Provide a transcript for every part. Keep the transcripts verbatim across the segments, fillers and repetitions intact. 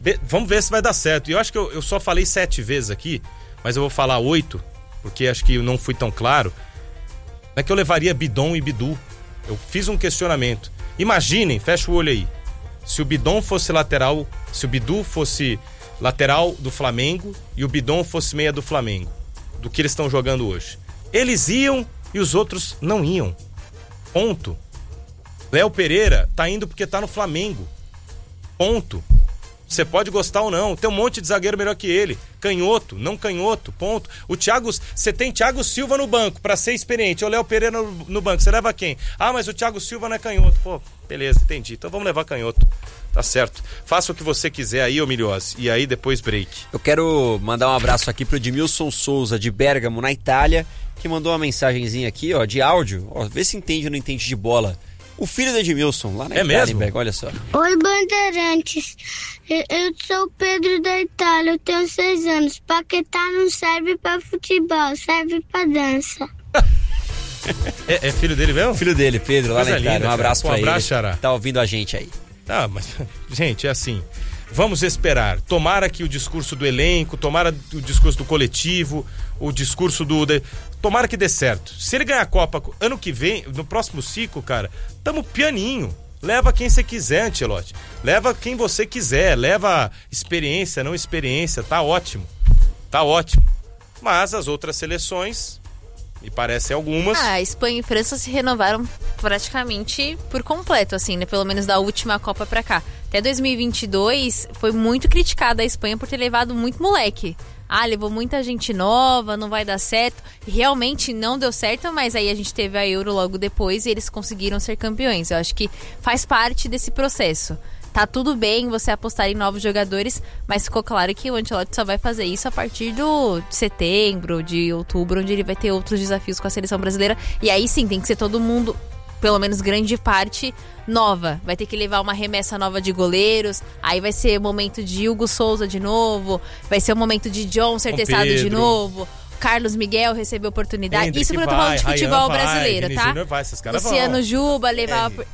Be- vamos ver se vai dar certo. E eu acho que eu, eu só falei sete vezes aqui, mas eu vou falar oito, porque acho que eu não fui tão claro. Como é que eu levaria Bidon e Bidu? Eu fiz um questionamento. Imaginem, fecha o olho aí. Se o Bidon fosse lateral, se o Bidu fosse lateral do Flamengo e o Bidon fosse meia do Flamengo, do que eles estão jogando hoje. Eles iam e os outros não iam. Ponto. Léo Pereira tá indo porque tá no Flamengo. Ponto. Você pode gostar ou não. Tem um monte de zagueiro melhor que ele. Canhoto, não canhoto, ponto. O Thiago, você tem Thiago Silva no banco pra ser experiente. O Léo Pereira no, no banco, você leva quem? Ah, mas o Thiago Silva não é canhoto. Pô, beleza, entendi. Então vamos levar canhoto. Tá certo. Faça o que você quiser aí, ô Miliose. E aí depois break. Eu quero mandar um abraço aqui pro Edmilson Souza, de Bérgamo, na Itália, que mandou uma mensagenzinha aqui, ó, de áudio. Ó, vê se entende ou não entende de bola. O filho do Edmilson, lá na é Itália, mesmo? em Berg, olha só. Oi, Bandeirantes. Eu, eu sou o Pedro da Itália, eu tenho seis anos. Paquetá não serve pra futebol, serve pra dança. é, é filho dele mesmo? Filho dele, Pedro, lá Coisa na Itália. linda, um abraço cara. pra Um abraço, ele. Xará. Tá ouvindo a gente aí. Ah, mas, gente, é assim. Vamos esperar. Tomara que o discurso do elenco, tomara o discurso do coletivo, o discurso do... De... Tomara que dê certo. Se ele ganhar a Copa ano que vem, no próximo ciclo, cara, tamo pianinho. Leva quem você quiser, Ancelotti. Leva quem você quiser. Leva experiência, não experiência. Tá ótimo. Tá ótimo. Mas as outras seleções, me parecem algumas... Ah, a Espanha e França se renovaram praticamente por completo, assim, né? Pelo menos da última Copa pra cá. Até dois mil e vinte e dois foi muito criticada a Espanha por ter levado muito moleque. Ah, levou muita gente nova, não vai dar certo. Realmente não deu certo, mas aí a gente teve a Euro logo depois e eles conseguiram ser campeões. Eu acho que faz parte desse processo. Tá tudo bem você apostar em novos jogadores, mas ficou claro que o Ancelotti só vai fazer isso a partir do, de setembro, de outubro, onde ele vai ter outros desafios com a seleção brasileira. E aí sim, tem que ser todo mundo, pelo menos grande parte, nova. Vai ter que levar uma remessa nova de goleiros, aí vai ser o momento de Hugo Souza de novo, vai ser o momento de John ser Com testado Pedro. de novo, Carlos Miguel receber oportunidade. Hendrick Isso porque vai, eu tô falando de futebol Ryan brasileiro, vai, tá? Vini Júnior vai, esses caras Luciano vão. Juba levar... É.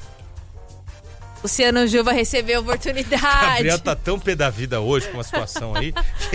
Luciano Juba recebeu oportunidade. Gabriel tá tão pé da vida hoje com uma situação aí.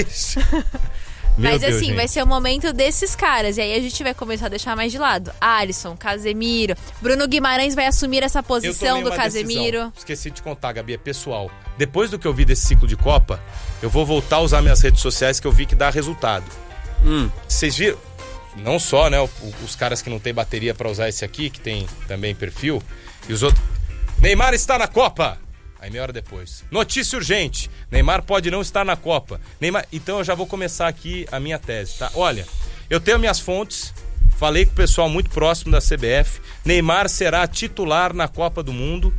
Meu Mas Deus, assim, gente. vai ser o momento desses caras. E aí a gente vai começar a deixar mais de lado. Alisson, Casemiro. Bruno Guimarães vai assumir essa Eu posição tomei do uma Casemiro. decisão. Esqueci de contar, Gabi, é pessoal. Depois do que eu vi desse ciclo de Copa, eu vou voltar a usar minhas redes sociais, que eu vi que dá resultado. Hum. Vocês viram? Não só, né, o- os caras que não tem bateria pra usar esse aqui, que tem também perfil, e os outros... Neymar está na Copa! Aí meia hora depois. Notícia urgente. Neymar pode não estar na Copa. Neymar... Então eu já vou começar aqui a minha tese, tá? Olha, eu tenho minhas fontes, falei com o pessoal muito próximo da C B F. Neymar será titular na Copa do Mundo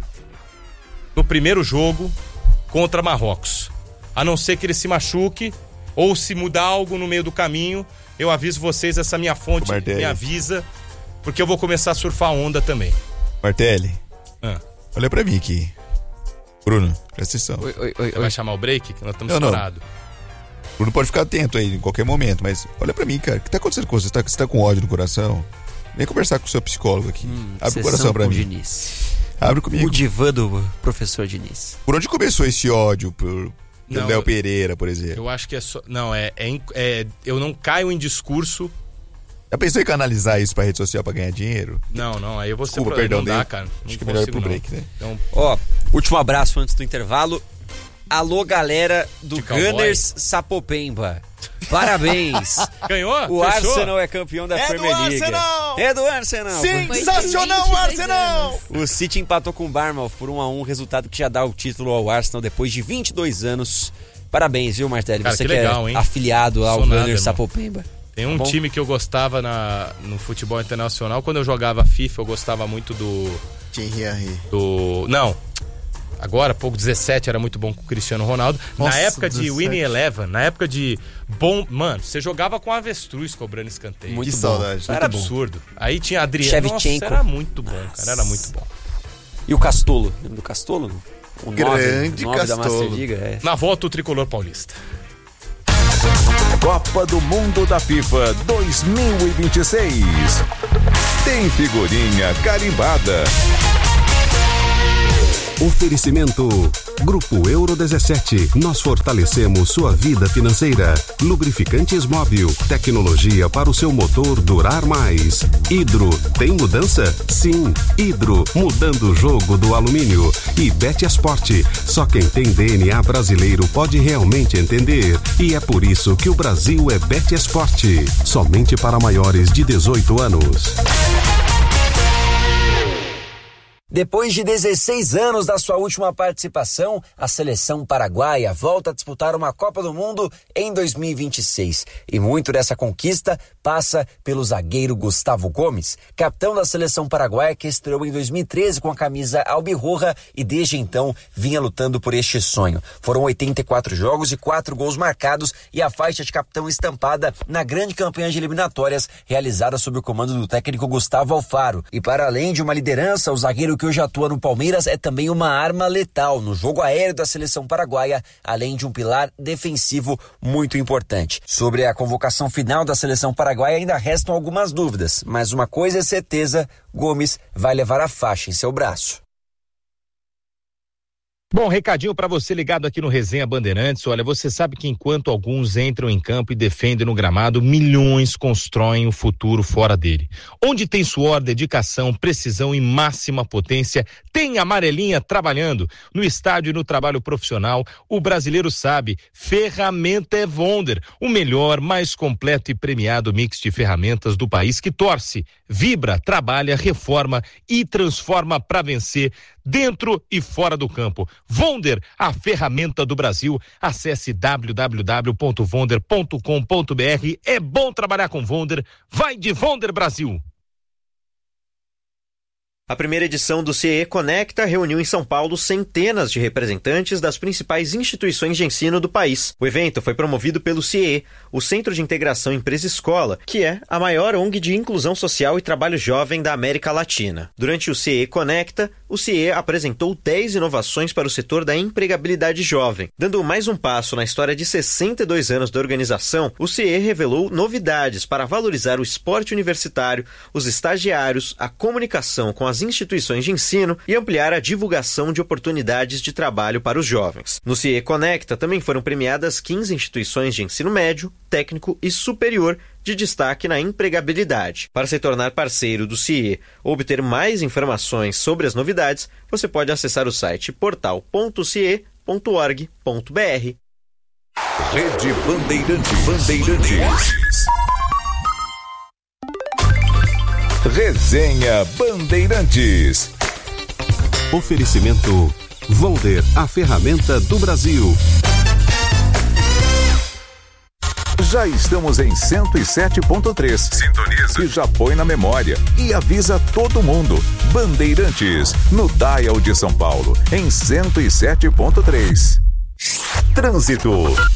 no primeiro jogo contra Marrocos. A não ser que ele se machuque ou se mudar algo no meio do caminho, eu aviso vocês, essa minha fonte Martelli. me avisa, porque eu vou começar a surfar onda também. Martelli, Ah, olha pra mim aqui. Bruno, presta atenção. Oi, oi, oi, você oi. vai chamar o break? Que nós estamos Não, não. estourados. Bruno pode ficar atento aí em qualquer momento, mas olha pra mim, cara. O que tá acontecendo com você? Você tá, você tá com ódio no coração? Vem conversar com o seu psicólogo aqui. Hum, Abre o sessão coração pra com mim. Diniz. Abre comigo. O divã do professor Diniz. Por onde começou esse ódio por, por Não, Léo eu- Pereira, por exemplo? Eu acho que é só... Não, é, é, in- é... Eu não caio em discurso... Já pensou em canalizar isso pra rede social pra ganhar dinheiro? Não, não, aí eu vou ser... Desculpa, pro- perdão, Não dá, dei- cara. Não acho que é melhor ir consigo, pro não. break, né? Então, Ó, último abraço antes do intervalo. Alô, galera do De cowboy. Gunners Sapopemba. Parabéns. ganhou? O Fechou? Arsenal é campeão da É do Premier League. Arsenal! É do Arsenal. Sensacional, Foi de Arsenal! vinte e dois O City empatou com o Bournemouth por um a um, resultado que já dá o título ao Arsenal depois de vinte e dois anos. Parabéns, viu, Martelli? Cara, Você que que, legal, é hein? afiliado ao Sou nada, Gunners irmão. Sapopemba. Tem um Tá bom? time que eu gostava na, no futebol internacional. Quando eu jogava FIFA, eu gostava muito do... Thierry Henry. do não. Agora, pouco dezessete era muito bom com o Cristiano Ronaldo. Nossa, na época de dezessete. Winning Eleven, na época de bom... Mano, você jogava com avestruz cobrando escanteio. Muito Que bom. saudade. Era absurdo. Aí tinha Adriano. Shevchenko. Nossa, era muito bom, cara. Era muito bom. E o Castolo? Lembra do Castolo? O Grande nove, nove da Castolo. Master Liga, é. Na volta, o tricolor paulista. Copa do Mundo da FIFA dois mil e vinte e seis. Tem figurinha carimbada. Oferecimento Grupo Euro dezessete. Nós fortalecemos sua vida financeira. Lubrificantes Móbil. Tecnologia para o seu motor durar mais. Hidro. Tem mudança? Sim. Hidro. Mudando o jogo do alumínio. E Betesport. Só quem tem D N A brasileiro pode realmente entender. E é por isso que o Brasil é Betesport. Somente para maiores de dezoito anos. Depois de dezesseis anos da sua última participação, a seleção paraguaia volta a disputar uma Copa do Mundo em dois mil e vinte e seis. E muito dessa conquista passa pelo zagueiro Gustavo Gomes, capitão da seleção paraguaia que estreou em dois mil e treze com a camisa albirroja e desde então vinha lutando por este sonho. Foram oitenta e quatro jogos e quatro gols marcados e a faixa de capitão estampada na grande campanha de eliminatórias realizada sob o comando do técnico Gustavo Alfaro. E para além de uma liderança, o zagueiro que hoje atua no Palmeiras é também uma arma letal no jogo aéreo da seleção paraguaia, além de um pilar defensivo muito importante. Sobre a convocação final da seleção paraguaia ainda restam algumas dúvidas, mas uma coisa é certeza, Gomes vai levar a faixa em seu braço. Bom, recadinho para você ligado aqui no Resenha Bandeirantes. Olha, você sabe que enquanto alguns entram em campo e defendem no gramado, milhões constroem o futuro fora dele. Onde tem suor, dedicação, precisão e máxima potência, tem amarelinha trabalhando. No estádio e no trabalho profissional, o brasileiro sabe, ferramenta é Wonder, o melhor, mais completo e premiado mix de ferramentas do país que torce, vibra, trabalha, reforma e transforma para vencer, dentro e fora do campo. Wonder, a ferramenta do Brasil. Acesse w w w ponto wonder ponto com ponto b r. É bom trabalhar com Wonder. Vai de Wonder Brasil. A primeira edição do C I E Conecta reuniu em São Paulo centenas de representantes das principais instituições de ensino do país. O evento foi promovido pelo C I E, o Centro de Integração Empresa-Escola, que é a maior O N G de inclusão social e trabalho jovem da América Latina. Durante o C I E Conecta, o C I E apresentou dez inovações para o setor da empregabilidade jovem. Dando mais um passo na história de sessenta e dois anos da organização, o C I E revelou novidades para valorizar o esporte universitário, os estagiários, a comunicação com as instituições de ensino e ampliar a divulgação de oportunidades de trabalho para os jovens. No C I E Conecta também foram premiadas quinze instituições de ensino médio, técnico e superior de destaque na empregabilidade. Para se tornar parceiro do C I E ou obter mais informações sobre as novidades, você pode acessar o site portal ponto c e ponto org ponto b r. Rede Bandeirantes. Bandeirantes. Resenha Bandeirantes. Oferecimento Wonder, a ferramenta do Brasil. Já estamos em cento e sete ponto três. Sintoniza. E já põe na memória. E avisa todo mundo. Bandeirantes, no Dial de São Paulo, em cento e sete ponto três. Trânsito.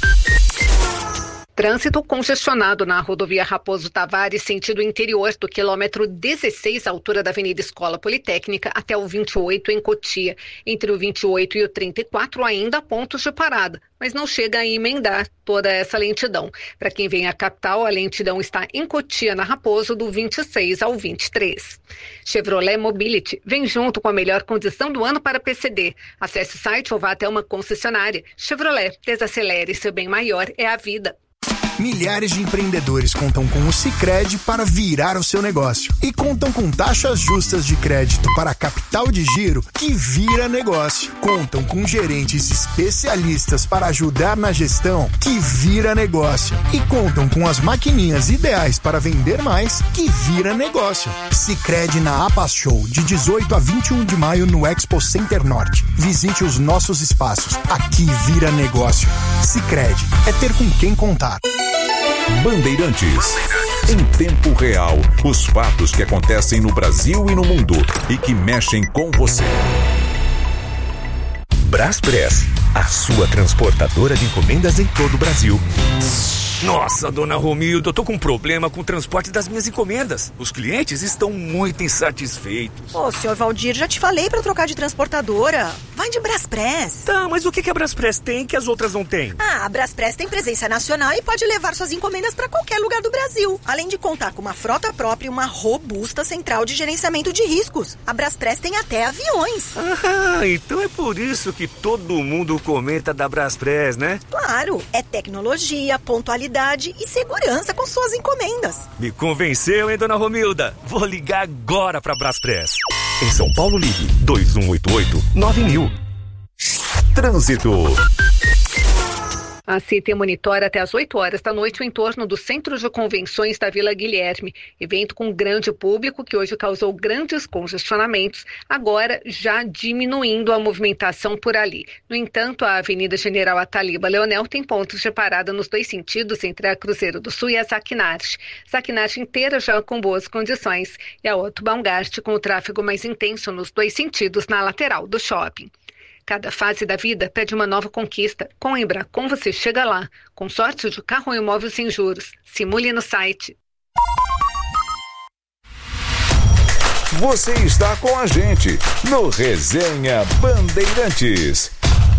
Trânsito congestionado na rodovia Raposo Tavares, sentido interior, do quilômetro dezesseis, altura da Avenida Escola Politécnica, até o vinte e oito em Cotia. Entre o vinte e oito e o trinta e quatro, ainda há pontos de parada, mas não chega a emendar toda essa lentidão. Para quem vem à capital, a lentidão está em Cotia, na Raposo, do vinte e seis ao vinte e três. Chevrolet Mobility vem junto com a melhor condição do ano para P C D. Acesse o site ou vá até uma concessionária. Chevrolet, desacelere, seu bem maior é a vida. Milhares de empreendedores contam com o Sicredi para virar o seu negócio. E contam com taxas justas de crédito para capital de giro que vira negócio. Contam com gerentes especialistas para ajudar na gestão que vira negócio. E contam com as maquininhas ideais para vender mais que vira negócio. Sicredi na APAS Show, de dezoito a vinte e um de maio no Expo Center Norte. Visite os nossos espaços. Aqui vira negócio. Sicredi é ter com quem contar. Bandeirantes. Em tempo real, os fatos que acontecem no Brasil e no mundo e que mexem com você. Braspress, a sua transportadora de encomendas em todo o Brasil. Nossa, dona Romilda, eu tô com um problema com o transporte das minhas encomendas. Os clientes estão muito insatisfeitos. Ô, senhor Valdir, já te falei pra trocar de transportadora. Vai de Braspress. Tá, mas o que, que a Braspress tem que as outras não têm? Ah, a Braspress tem presença nacional e pode levar suas encomendas pra qualquer lugar do Brasil. Além de contar com uma frota própria e uma robusta central de gerenciamento de riscos. A Braspress tem até aviões. Ah, então é por isso que todo mundo comenta da Braspress, né? Claro, é tecnologia, pontualidade e segurança com suas encomendas. Me convenceu, hein, dona Romilda? Vou ligar agora pra Braspress. Em São Paulo, ligue dois um oito oito nove mil. Trânsito. A C I T monitora até às oito horas da noite o entorno do Centro de Convenções da Vila Guilherme. Evento com grande público que hoje causou grandes congestionamentos, agora já diminuindo a movimentação por ali. No entanto, a Avenida General Ataliba Leonel tem pontos de parada nos dois sentidos entre a Cruzeiro do Sul e a Saquinarte. Saquinarte inteira já com boas condições e a Otto Baumgart com o tráfego mais intenso nos dois sentidos na lateral do shopping. Cada fase da vida pede uma nova conquista. Com a Embracon você chega lá. Consórcio de carro e imóvel sem juros. Simule no site. Você está com a gente no Resenha Bandeirantes.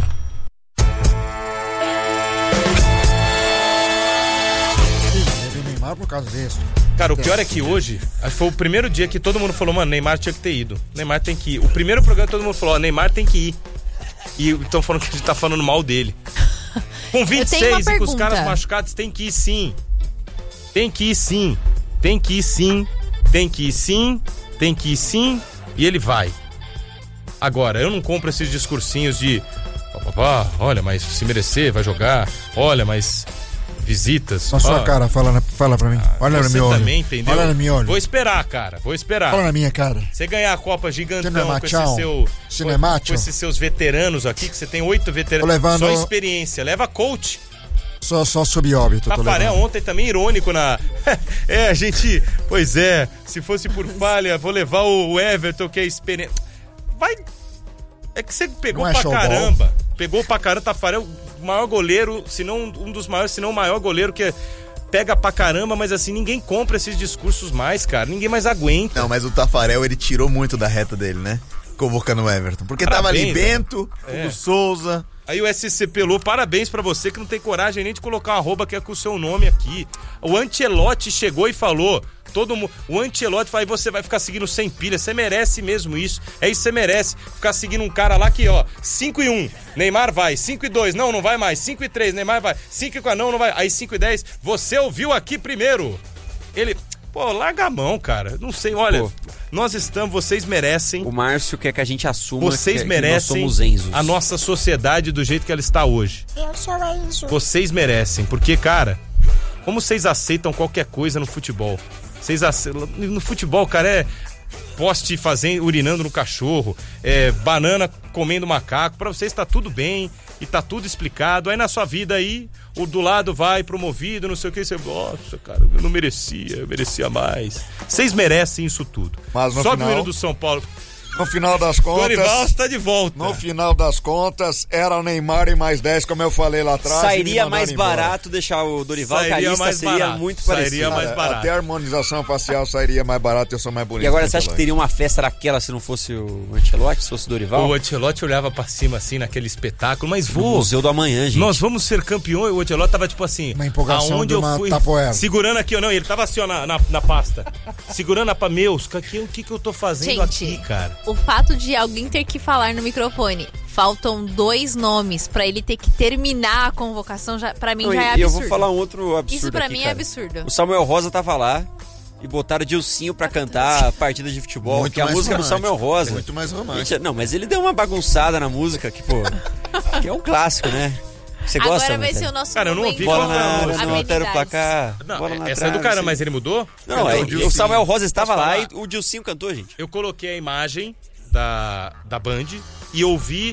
Neymar por causa disso. Cara, o pior é que hoje, acho que foi o primeiro dia que todo mundo falou, mano, Neymar tinha que ter ido. Neymar tem que ir. O primeiro programa todo mundo falou, ó, Neymar tem que ir. E estão falando que a gente tá falando mal dele. Com vinte e seis e com os caras machucados, tem que ir sim. Tem que ir sim. Tem que ir sim. Tem que ir sim. Tem que ir sim. E ele vai. Agora, eu não compro esses discursinhos de papá, olha, mas se merecer, vai jogar. Olha, mas visitas. Na sua cara, fala, fala pra mim. Ah, olha no meu olho. Você também, entendeu? Olha no meu olho. Vou esperar, cara. Vou esperar. Fala na minha cara. Você ganhar a Copa gigantão Cinema, com, esse seu, Cinema, com, com esses seus veteranos aqui, que você tem oito veteranos. Levando... Só experiência. Leva coach. Só, só sob óbito. Tafarel ontem também irônico na... é, a gente... Pois é, se fosse por falha, vou levar o Everton, que é experiência. Vai... É que você pegou é pra caramba. Ball. Pegou pra caramba, Tafarel, o maior goleiro, se não um dos maiores, se não o maior goleiro que pega pra caramba, mas assim, ninguém compra esses discursos mais, cara. Ninguém mais aguenta. Não, mas o Tafarel, ele tirou muito da reta dele, né? Convocando o Everton. Porque parabéns, tava ali Bento, é. o Souza... Aí o S C Pelô, parabéns pra você que não tem coragem nem de colocar uma arroba que é com o seu nome aqui. O Ancelotti chegou e falou, todo mundo, o Ancelotti falou, você vai ficar seguindo sem pilha, você merece mesmo isso, é isso que você merece, ficar seguindo um cara lá que, ó, cinco e um, Neymar vai, cinco e dois, não, não vai mais, cinco e três, Neymar vai, cinco e quatro, não, não vai, aí cinco e dez, você ouviu aqui primeiro. Ele... Pô, larga a mão, cara. Não sei, olha, Pô, nós estamos, vocês merecem. O Márcio quer que a gente assuma vocês que, merecem que nós somos Enzos. A nossa sociedade do jeito que ela está hoje. Eu sou Enzo. Vocês merecem, porque, cara, como vocês aceitam qualquer coisa no futebol? Vocês aceitam, no futebol, cara, é poste fazendo, urinando no cachorro, é banana comendo macaco, pra vocês tá tudo bem e tá tudo explicado. Aí na sua vida aí, o do lado vai promovido, não sei o que, você, nossa, cara, eu não merecia, eu merecia mais. Vocês merecem isso tudo. Mas no Sobe final... o hino do São Paulo. No final das contas... Dorival está de volta. No final das contas, era o Neymar e mais dez, como eu falei lá atrás. Sairia mais embora. barato deixar o Dorival, sairia que a lista mais seria barato. muito sairia parecida. mais barato. Até a harmonização facial sairia mais barato, eu sou mais bonito. E agora, você acha que teria uma festa daquela se não fosse o Ancelotti, se fosse o Dorival? O Ancelotti olhava pra cima, assim, naquele espetáculo, mas vou... No Museu do Amanhã, gente. Nós vamos ser campeões. O Ancelotti tava tipo assim... Uma empolgação aonde de uma eu fui, tapoeira. segurando aqui, ou não, ele tava assim, ó, na, na, na pasta. segurando a pa... Meus, o que, que, que eu tô fazendo gente, aqui, cara? O fato de alguém ter que falar no microfone, faltam dois nomes pra ele ter que terminar a convocação, já, pra mim não, já é absurdo. absurdo. Eu vou falar um outro absurdo Isso pra aqui, mim cara. é absurdo. O Samuel Rosa tava lá e botaram o Dilcinho pra cantar a partida de futebol, muito que é a música romântico. do Samuel Rosa. Muito mais romântico. Gente, não, mas ele deu uma bagunçada na música que, pô, que é um clássico, né? Você gosta, Agora vai cara? ser o nosso Cara, eu não ouvi Bola qual foi a na área, música. não altera o placar. Não, bola na essa trave, é do cara, assim. mas ele mudou? Não, Cantou é, o o Dilcinho. Samuel Rosa estava Posso lá falar? e o Dilcinho cantou, gente. Eu coloquei a imagem da, da Band e ouvi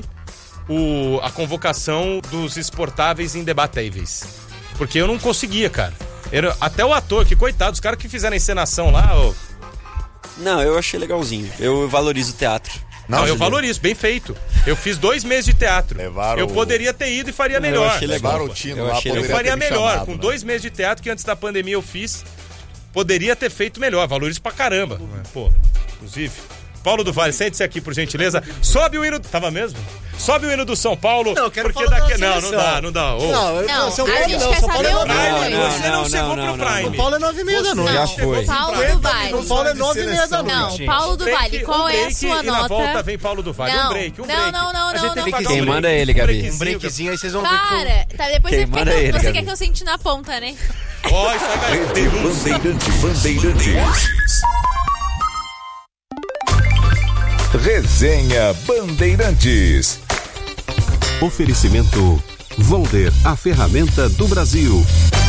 o, a convocação dos exportáveis e indebatíveis. Porque eu não conseguia, cara. Era, até o ator, que coitado, os caras que fizeram a encenação lá... Ó... Não, eu achei legalzinho. Eu valorizo o teatro. Não, não eu valorizo, bem feito. Eu fiz dois meses de teatro. Levaram eu poderia ter ido e faria melhor. Eu achei legal. O Tino eu, lá, eu faria melhor. chamado, Com né? dois meses de teatro que antes da pandemia eu fiz, poderia ter feito melhor. Valorizo pra caramba. Pô, inclusive. Paulo do Vale, sente-se aqui, por gentileza. Sobe o hino... Tava mesmo? Sobe o hino do São Paulo. Não, eu quero porque falar daqui... da Não, não dá, não dá. Oh. Não, eu, Não, São a Paulo gente não. quer São Paulo saber é o nove e nome. meia. Você não, não, chegou não, pro não, Prime. São Paulo é nove e meia da noite. Já foi. Paulo do Vale. São Paulo é nove e meia da Não, noite. Paulo do Vale, qual um é a break sua e na nota? volta vem Paulo do Vale. Não, Um break, um não, break. não, não, A gente não, tem que não. pagar Quem um manda break. é ele, Gabi. breakzinho, Um breakzinho aí vocês vão ver Cara, tá, depois Quem você, fica manda tão- ele, você Gabi. quer que eu sente na ponta, né? Ó, isso aí vai ter uns. Bandeirantes. Bandeirantes. Resenha Bandeirantes. Oferecimento Volder, a ferramenta do Brasil.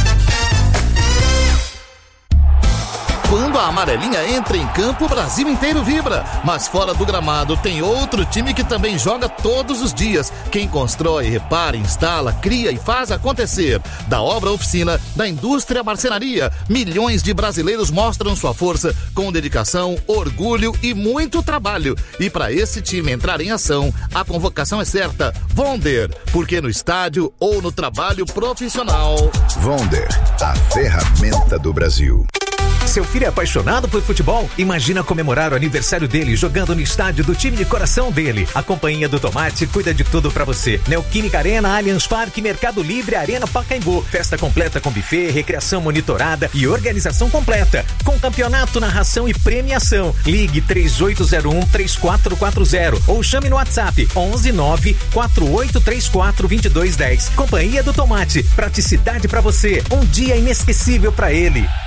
Quando a amarelinha entra em campo, o Brasil inteiro vibra. Mas fora do gramado tem outro time que também joga todos os dias. Quem constrói, repara, instala, cria e faz acontecer. Da obra à oficina, da indústria à marcenaria, milhões de brasileiros mostram sua força com dedicação, orgulho e muito trabalho. E para esse time entrar em ação, a convocação é certa. Vonder, porque no estádio ou no trabalho profissional. Vonder, a ferramenta do Brasil. Seu filho é apaixonado por futebol? Imagina comemorar o aniversário dele jogando no estádio do time de coração dele. A Companhia do Tomate cuida de tudo pra você. Neoquímica Arena, Allianz Parque, Mercado Livre, Arena Pacaembu. Festa completa com buffet, recreação monitorada e organização completa. Com campeonato, narração e premiação. Ligue três oito zero um, três quatro quatro zero ou chame no WhatsApp onze nove quatro oito três quatro dois dois um zero. Companhia do Tomate. Praticidade pra você. Um dia inesquecível pra ele.